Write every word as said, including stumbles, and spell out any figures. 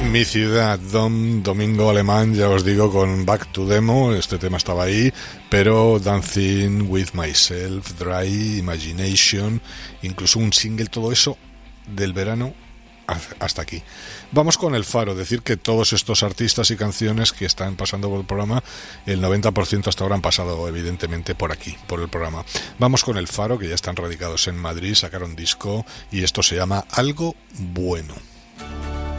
Mi ciudad, Dom, Domingo Alemán, ya os digo, con Back to Demo, este tema estaba ahí, pero Dancing with Myself, Dry, Imagination, incluso un single, todo eso del verano hasta aquí. Vamos con El Faro, decir que todos estos artistas y canciones que están pasando por el programa, el noventa por ciento hasta ahora han pasado evidentemente por aquí, por el programa. Vamos con El Faro, que ya están radicados en Madrid, sacaron disco y esto se llama Algo Bueno.